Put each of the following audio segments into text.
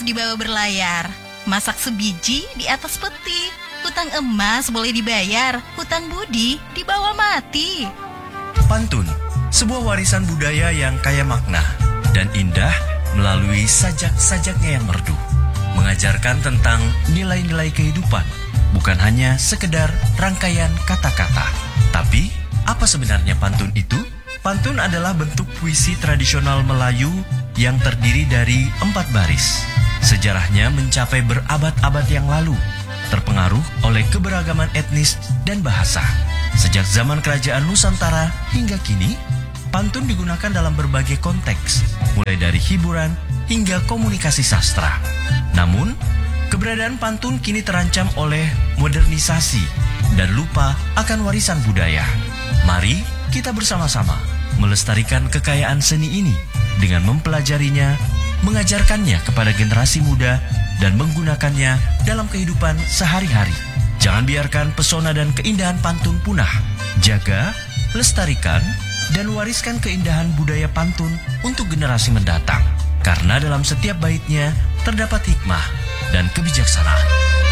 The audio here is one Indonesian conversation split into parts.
dibawa berlayar, masak sebiji di atas peti. Hutang emas boleh dibayar, hutang budi dibawa mati. Pantun, sebuah warisan budaya yang kaya makna dan indah melalui sajak-sajaknya yang merdu, mengajarkan tentang nilai-nilai kehidupan, bukan hanya sekedar rangkaian kata-kata. Tapi, apa sebenarnya pantun itu? Pantun adalah bentuk puisi tradisional Melayu yang terdiri dari 4 baris. Sejarahnya mencapai berabad-abad yang lalu, terpengaruh oleh keberagaman etnis dan bahasa. Sejak zaman kerajaan Nusantara hingga kini, pantun digunakan dalam berbagai konteks, mulai dari hiburan hingga komunikasi sastra. Namun, keberadaan pantun kini terancam oleh modernisasi dan lupa akan warisan budaya. Mari kita bersama-sama melestarikan kekayaan seni ini dengan mempelajarinya, mengajarkannya kepada generasi muda, dan menggunakannya dalam kehidupan sehari-hari. Jangan biarkan pesona dan keindahan pantun punah. Jaga, lestarikan, dan wariskan keindahan budaya pantun untuk generasi mendatang. Karena dalam setiap baitnya terdapat hikmah dan kebijaksanaan.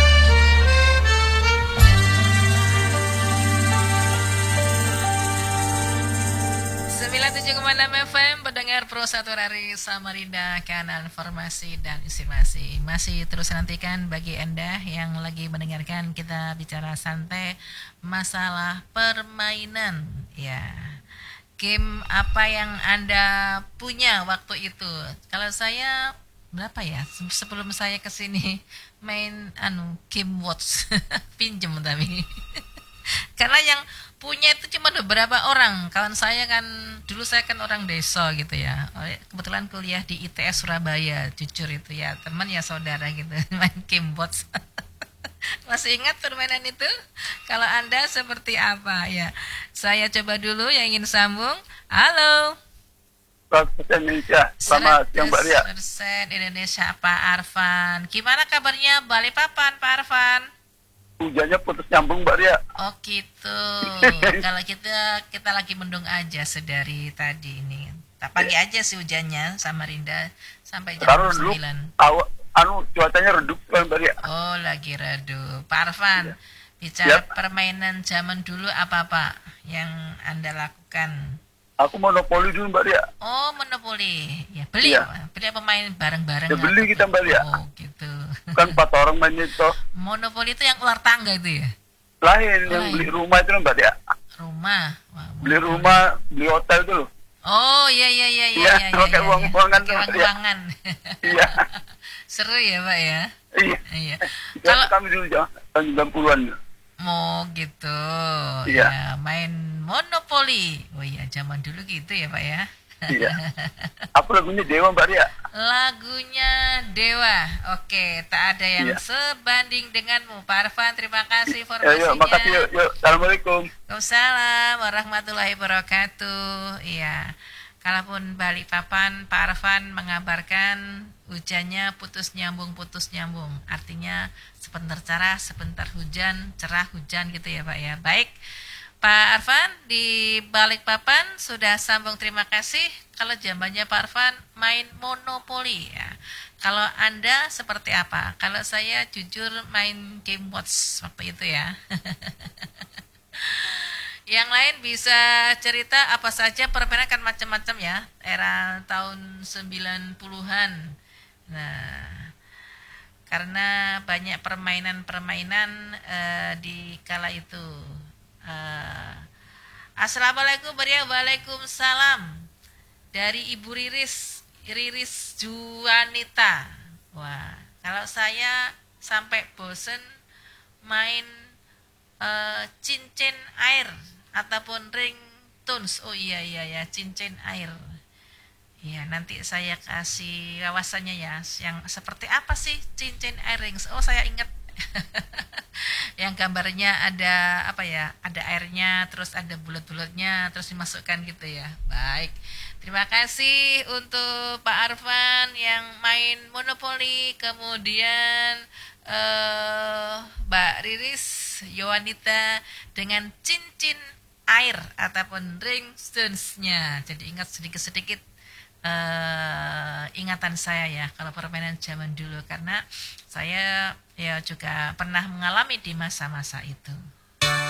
97,6 FM pendengar Pro 1 dari Samarinda, Kanan Formasi dan Inspirasi. Masih terus nantikan bagi Anda yang lagi mendengarkan kita bicara santai masalah permainan. Ya, game apa yang Anda punya waktu itu? Kalau saya berapa ya? Sebelum saya kesini main game watch pinjem tapi karena yang punya itu cuma beberapa orang. Kawan saya kan, dulu saya kan orang desa gitu ya. Kebetulan kuliah di ITS Surabaya, jujur itu ya, teman ya saudara gitu, main game bots. Masih ingat permainan itu? Kalau Anda seperti apa ya? Saya coba dulu yang ingin sambung. Halo. 100% Indonesia. Selamat siang Mbak Ria. 100% Indonesia, Pak Arfan. Gimana kabarnya Balikpapan, Pak Arfan? Hujannya putus nyambung Mbak Ria. Oh gitu. Kalau kita lagi mendung aja sedari tadi ini. Pagi aja sih hujannya Samarinda sampai jam Sekarang 9. Cuacanya redup kan Mbak Ria. Oh, lagi redup. Pak Arfan, Ya. bicara permainan zaman dulu apa Pak yang Anda lakukan? Aku monopoli dulu Mbak Ria. Oh, monopoli. Ya, beli Iya. Pak. Beli apa main bareng-bareng? Ya, beli kita, Mbak Lia. Oh, gitu. Kan 4 orang mainnya itu. Monopoli itu yang ular tangga itu ya? Lain yang Lain. beli rumah itu Mbak Ria. Rumah. Wah, Beli monopoli. rumah, beli hotel dulu. Oh, iya. Iya, pakai uang-uangan Pakai tuh, ya. uang-uangan. Iya. Seru ya, Pak ya? Iya. Iya. Ya, Kalau kami dulu tahun 90-an. mau gitu, Iya. ya main monopoli. Oh iya, zaman dulu gitu ya, Pak ya? Iya. Apa lagunya Dewa Mbak Ria? Lagunya Dewa. Oke, tak ada yang Iya. sebanding denganmu. Pak Arfan, terima kasih Yuk, informasinya. makasih yuk. Assalamualaikum. Waalaikumsalam warahmatullahi wabarakatuh. Iya. Kalaupun Balikpapan, Pak Arfan mengabarkan hujannya putus nyambung. Artinya sebentar cerah, sebentar hujan, cerah hujan gitu ya Pak ya. Baik, Pak Arfan di Balikpapan sudah sambung, terima kasih. Kalau zamannya Pak Arfan main monopoli ya. Kalau Anda seperti apa? Kalau saya jujur main game watch waktu itu ya. Yang lain bisa cerita apa saja, permainan kan macam-macam ya, era tahun 90-an. Nah, karena banyak permainan-permainan di kala itu. Assalamualaikum Waalaikumsalam. Dari Ibu Riris Juanita. Wah, kalau saya sampai bosen main cincin air ataupun ring tones. Oh iya, cincin air. Iya, nanti saya kasih wawasannya ya. Yang seperti apa sih cincin air rings? Oh, saya ingat. Yang gambarnya ada apa ya? Ada airnya, terus ada bulat-bulatnya, terus dimasukkan gitu ya. Baik. Terima kasih untuk Pak Arfan yang main monopoli, kemudian Mbak Riris Yowanita dengan cincin air ataupun ring stones-nya. Jadi ingat sedikit-sedikit ingatan saya ya kalau permainan zaman dulu, karena saya ya juga pernah mengalami di masa-masa itu.